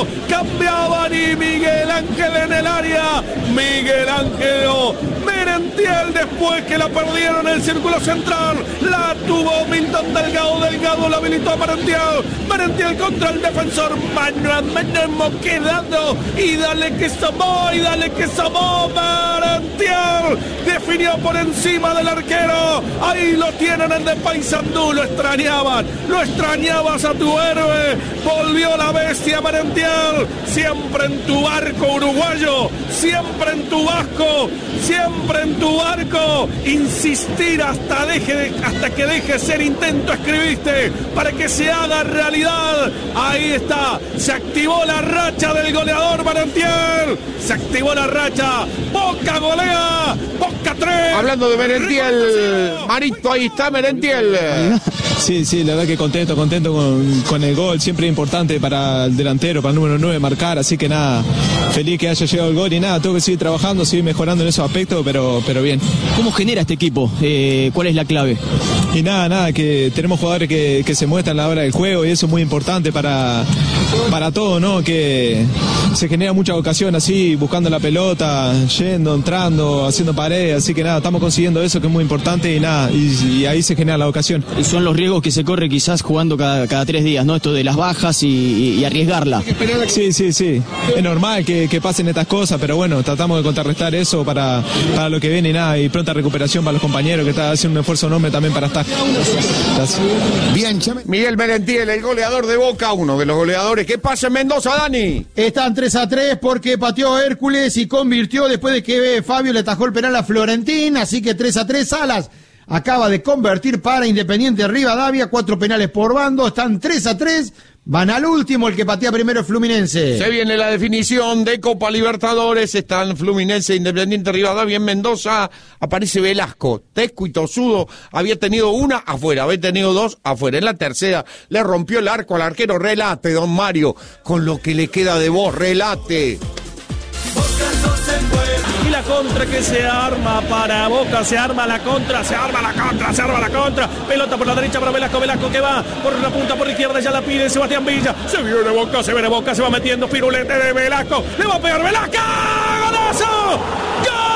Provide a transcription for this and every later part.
cambiaban y Miguel Ángel en el área, Miguel Ángel Merentiel después que la perdieron en el círculo central, la tuvo Milton Delgado, Delgado la habilitó a Merentiel contra el defensor, mano a mano hemos quedado, y dale que somos, Merentiel definió por encima del arquero, ahí lo tienen el de Paysandú, lo extrañabas a tu héroe, volvió la bestia Merentiel, siempre en tu barco uruguayo, siempre en tu vasco, siempre en tu barco, insistir hasta que deje ser intento, escribiste, para que se haga realidad, ahí está, se activó la racha del goleador Merentiel, se activó la racha, Boca golea, Boca 3. Hablando de Merentiel, Marito, ahí está Merentiel. Sí, la verdad que contento con el gol, siempre importante para el delantero, para el número 9 marcar, así que nada, feliz que haya llegado el gol y nada, tengo que seguir trabajando, seguir mejorando en esos aspectos, pero bien. ¿Cómo genera este equipo? ¿Cuál es la clave? Y nada, que tenemos jugadores que se muestran a la hora del juego y eso es muy importante para todo, ¿no? Que se genera mucha ocasión así, buscando la pelota, yendo, entrando, haciendo paredes, así que nada, estamos consiguiendo eso que es muy importante y nada, y ahí se genera la ocasión. Y son los riesgos que se corre quizás jugando cada 3 días, ¿no? Esto de las bajas y arriesgarla. Sí, es normal que pasen estas cosas, pero bueno, tratamos de contrarrestar eso para lo que viene y nada, y pronta recuperación para los compañeros que están haciendo un esfuerzo enorme también para estar. Gracias. Bien, Miguel Merentiel, el goleador de Boca, uno de los goleadores. ¿Qué pasa en Mendoza, Dani? Están 3-3 porque pateó Hércules y convirtió después de que Fabio le atajó el penal a Florentín, así que 3-3. Salas acaba de convertir para Independiente Rivadavia, 4 penales por bando, están 3-3. Van al último, el que patea primero es Fluminense. Se viene la definición de Copa Libertadores, están Fluminense, Independiente Rivadavia. En Mendoza aparece Velasco, Tesco y Tosudo, había tenido una afuera, había tenido 2 afuera. En la tercera le rompió el arco al arquero. Relate, don Mario, con lo que le queda de voz, relate. Y la contra que se arma para Boca, se arma la contra, pelota por la derecha para Velasco que va por la punta, por la izquierda, ya la pide Sebastián Villa, se viene Boca, se va metiendo pirulete de Velasco, le va a pegar Velasco, ¡golazo! ¡Gol!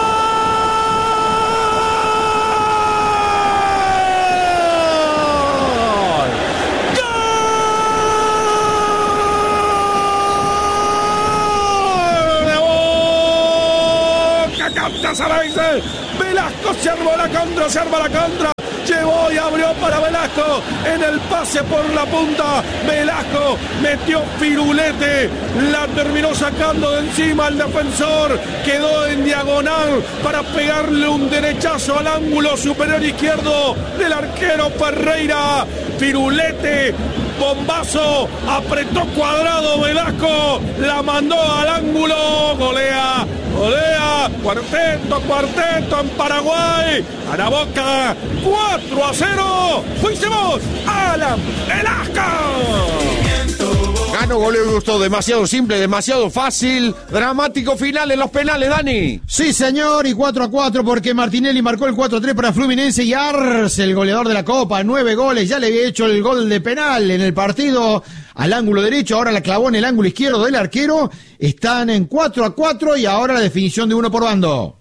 Velasco se arma la contra, llevó y abrió para Velasco, en el pase por la punta, Velasco metió pirulete, la terminó sacando de encima el defensor, quedó en diagonal para pegarle un derechazo al ángulo superior izquierdo del arquero Ferreira, pirulete, bombazo, apretó cuadrado Velasco, la mandó al ángulo, golea, cuarteto en Paraguay, a Boca, 4-0, fuimos Alan Velasco. Ganó, goleo y gustó, demasiado simple, demasiado fácil, dramático final en los penales, Dani. Sí, señor, y 4-4 porque Martinelli marcó el 4-3 para Fluminense y Arce, el goleador de la Copa, 9 goles, ya le había hecho el gol de penal en el partido al ángulo derecho, ahora la clavó en el ángulo izquierdo del arquero, están en 4-4 y ahora la definición de 1 por bando.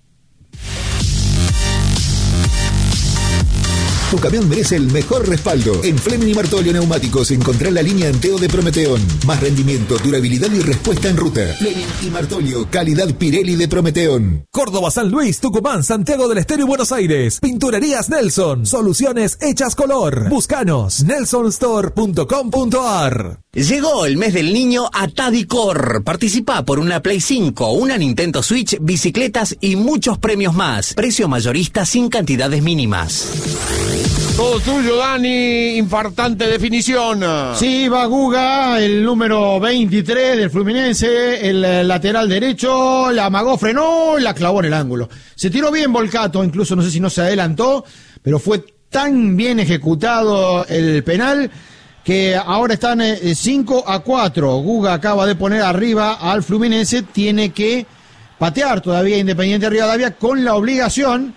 Tu camión merece el mejor respaldo. En Fleming y Martolio Neumáticos encontrá la línea Anteo de Prometeón. Más rendimiento, durabilidad y respuesta en ruta. Fleming y Martolio, calidad Pirelli de Prometeón. Córdoba, San Luis, Tucumán, Santiago del Estero y Buenos Aires. Pinturerías Nelson. Soluciones hechas color. Búscanos. nelsonstore.com.ar. Llegó el mes del niño a Tadicor. Participa por una Play 5, una Nintendo Switch, bicicletas y muchos premios más. Precio mayorista sin cantidades mínimas. Todo tuyo, Dani, infartante definición. Sí, va Guga, el número 23 del Fluminense, el lateral derecho, la amagó, frenó, la clavó en el ángulo. Se tiró bien Volcato, incluso no sé si no se adelantó, pero fue tan bien ejecutado el penal que ahora están 5-4. Guga acaba de poner arriba al Fluminense, tiene que patear todavía Independiente Rivadavia con la obligación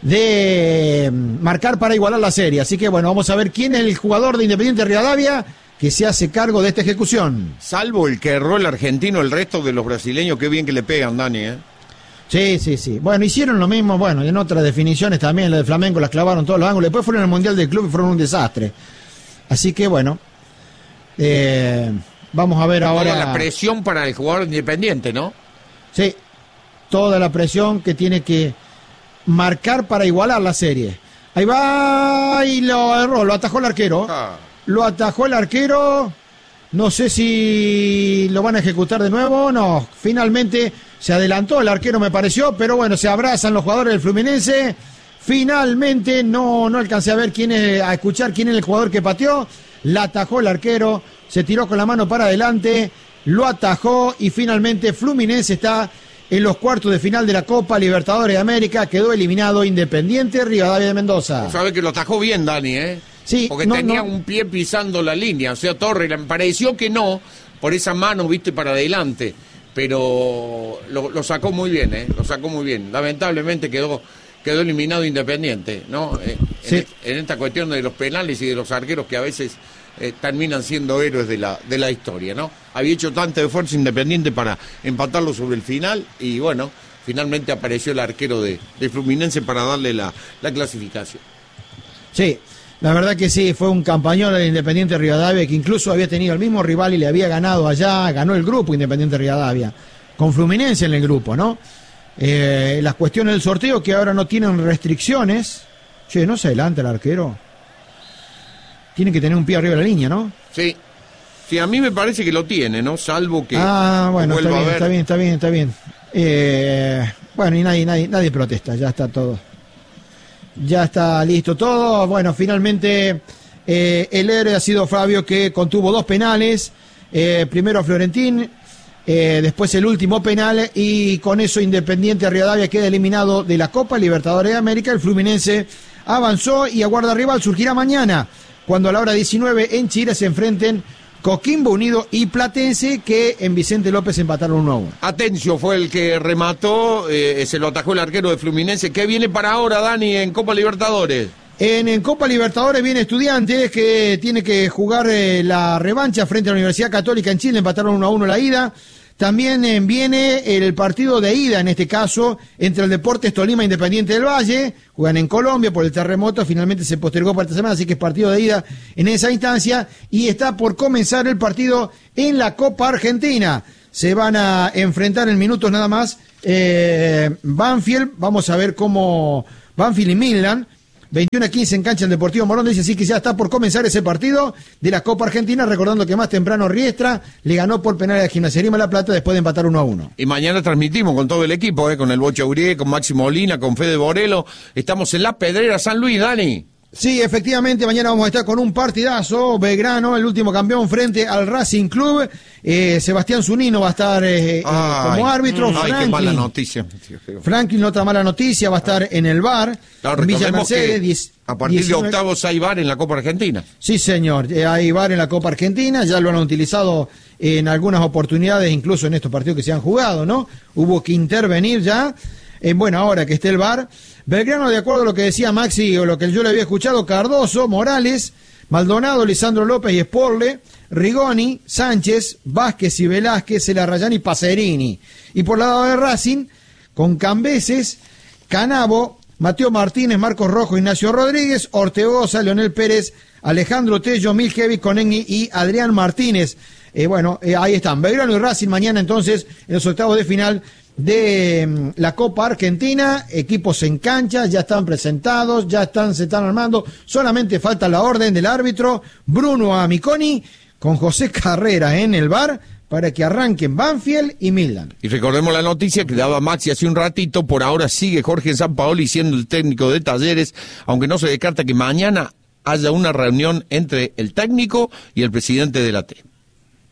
de marcar para igualar la serie. Así que bueno, vamos a ver quién es el jugador de Independiente Rivadavia que se hace cargo de esta ejecución. Salvo el que erró el argentino, el resto de los brasileños, qué bien que le pegan, Dani, Sí. Bueno, hicieron lo mismo, bueno, en otras definiciones también, la de Flamengo las clavaron todos los ángulos, después fueron al Mundial del Club y fueron un desastre. Así que bueno, vamos a ver ahora... Toda la presión para el jugador independiente, ¿no? Sí, toda la presión que tiene que marcar para igualar la serie. Ahí va y lo erró, lo atajó el arquero. Lo atajó el arquero, no sé si lo van a ejecutar de nuevo o no. Finalmente se adelantó el arquero, me pareció, pero bueno, se abrazan los jugadores del Fluminense. Finalmente no alcancé a escuchar quién es el jugador que pateó. La atajó el arquero, se tiró con la mano para adelante, lo atajó y finalmente Fluminense está en los cuartos de final de la Copa Libertadores de América. Quedó eliminado Independiente Rivadavia de Mendoza. Sabe que lo atajó bien, Dani, Sí, porque tenía un pie pisando la línea, o sea, Torres, me pareció que no, por esa mano, viste, para adelante, pero lo sacó muy bien, lo sacó muy bien. Lamentablemente quedó eliminado Independiente, ¿no? Sí. En esta cuestión de los penales y de los arqueros que a veces terminan siendo héroes de la historia, ¿no? Había hecho tanto esfuerzo Independiente para empatarlo sobre el final y bueno, finalmente apareció el arquero de Fluminense para darle la clasificación. Sí. La verdad que sí, fue un campañón de Independiente Rivadavia, que incluso había tenido el mismo rival y le había ganado allá, ganó el grupo Independiente Rivadavia, con Fluminense en el grupo, ¿no? Las cuestiones del sorteo que ahora no tienen restricciones. Che, no se adelanta el arquero. Tiene que tener un pie arriba de la línea, ¿no? Sí, a mí me parece que lo tiene, ¿no? Salvo que bueno, vuelva está bien. Bueno, y nadie protesta, ya está todo. Ya está listo todo. Bueno, finalmente el héroe ha sido Fabio, que contuvo 2 penales. Primero a Florentín, después el último penal, y con eso Independiente Rivadavia queda eliminado de la Copa Libertadores de América. El Fluminense avanzó y aguarda rival. Surgirá mañana, cuando a la hora 19 en Chile se enfrenten Coquimbo Unido y Platense, que en Vicente López empataron 1-1. Atencio fue el que remató, se lo atajó el arquero de Fluminense. ¿Qué viene para ahora, Dani, en Copa Libertadores? En Copa Libertadores viene Estudiantes, que tiene que jugar la revancha frente a la Universidad Católica en Chile, empataron 1-1 la ida. También viene el partido de ida, en este caso, entre el Deportes Tolima e Independiente del Valle. Juegan en Colombia por el terremoto, finalmente se postergó para esta semana, así que es partido de ida en esa instancia. Y está por comenzar el partido en la Copa Argentina. Se van a enfrentar en minutos nada más Banfield, vamos a ver cómo Banfield y Midland. 21-15 en cancha el Deportivo Morón, dice, así que ya está por comenzar ese partido de la Copa Argentina, recordando que más temprano Riestra le ganó por penales a Gimnasia Grima La Plata después de empatar 1-1. Y mañana transmitimos con todo el equipo, con el Bocha Urié, con Máximo Molina, con Fede Borelo. Estamos en La Pedrera, San Luis, Dani. Sí, efectivamente, mañana vamos a estar con un partidazo. Belgrano, el último campeón, frente al Racing Club. Sebastián Zunino va a estar como árbitro. Qué mala noticia. Franklin, otra mala noticia, va a estar en el VAR. Claro, Villa Mercedes, a partir de octavos hay VAR en la Copa Argentina. Sí, señor, hay VAR en la Copa Argentina, ya lo han utilizado en algunas oportunidades, incluso en estos partidos que se han jugado, ¿no? Hubo que intervenir ya. Bueno, ahora que esté el VAR, Belgrano, de acuerdo a lo que decía Maxi o lo que yo le había escuchado, Cardoso, Morales, Maldonado, Lisandro López y Sporle, Rigoni, Sánchez, Vázquez y Velázquez, Elarrayán y Pacerini. Y por lado de Racing, con Cambeses, Canabo, Mateo Martínez, Marcos Rojo, Ignacio Rodríguez, Ortegoza, Leonel Pérez, Alejandro Tello, Miljevic, Conegni y Adrián Martínez. Ahí están, Belgrano y Racing mañana entonces en los octavos de final de la Copa Argentina. Equipos en cancha, ya están presentados, se están armando, solamente falta la orden del árbitro Bruno Amiconi con José Carrera en el VAR para que arranquen Banfield y Midland. Y recordemos la noticia que daba Maxi hace un ratito, por ahora sigue Jorge Sampaoli siendo el técnico de Talleres, aunque no se descarta que mañana haya una reunión entre el técnico y el presidente de la T.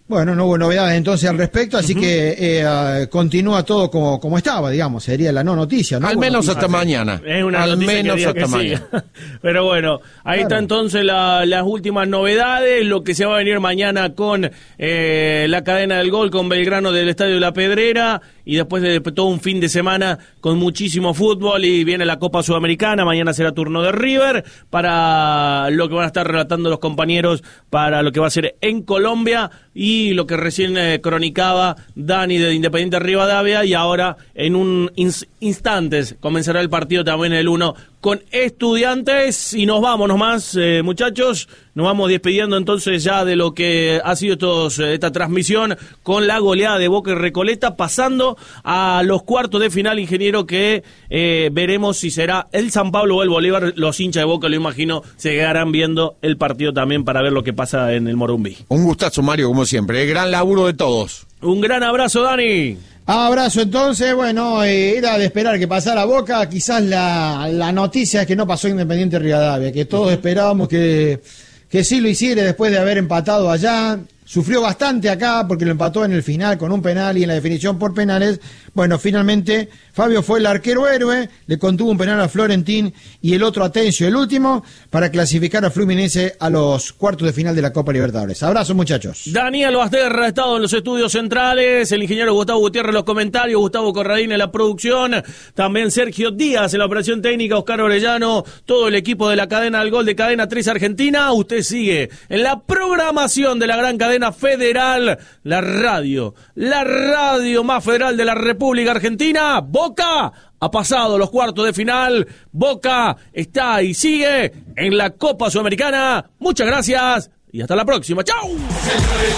Bueno, no hubo novedades entonces al respecto, así que continúa todo como estaba, digamos, sería la no noticia, ¿no? Al menos hasta mañana. Es una al noticia menos que hasta sí. mañana. Pero bueno, ahí está entonces las últimas novedades, lo que se va a venir mañana con la cadena del gol, con Belgrano del Estadio de la Pedrera, y después de todo un fin de semana con muchísimo fútbol, y viene la Copa Sudamericana, mañana será turno de River, para lo que van a estar relatando los compañeros, para lo que va a ser en Colombia, y lo que recién cronicaba Dani de Independiente Rivadavia, y ahora en un instantes comenzará el partido también el 1 con Estudiantes, y nos vamos nomás, muchachos, nos vamos despidiendo entonces ya de lo que ha sido esta transmisión con la goleada de Boca y Recoleta, pasando a los cuartos de final, ingeniero, que veremos si será el San Pablo o el Bolívar. Los hinchas de Boca, lo imagino, se quedarán viendo el partido también para ver lo que pasa en el Morumbí. Un gustazo, Mario, como siempre, gran laburo de todos. Un gran abrazo, Dani. Abrazo entonces, bueno, era de esperar que pasara Boca, quizás la noticia es que no pasó Independiente Rivadavia, que todos esperábamos que sí lo hiciera después de haber empatado allá, sufrió bastante acá porque lo empató en el final con un penal y en la definición por penales. Bueno, finalmente Fabio fue el arquero héroe, le contuvo un penal a Florentín y el otro Atencio, el último, para clasificar a Fluminense a los cuartos de final de la Copa Libertadores. Abrazo, muchachos. Daniel Basterra ha estado en los estudios centrales, el ingeniero Gustavo Gutiérrez en los comentarios, Gustavo Corradín en la producción, también Sergio Díaz en la operación técnica, Oscar Orellano, todo el equipo de la cadena del gol de Cadena 3 Argentina. Usted sigue en la programación de la gran cadena federal, la radio más federal de la República Argentina. Boca ha pasado los cuartos de final, Boca está y sigue en la Copa Sudamericana. Muchas gracias y hasta la próxima. ¡Chau!